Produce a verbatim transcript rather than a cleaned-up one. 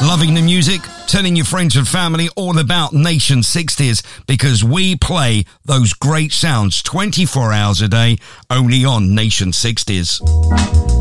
Loving the music? Telling your friends and family all about Nation sixties, because we play those great sounds twenty-four hours a day only on Nation sixties.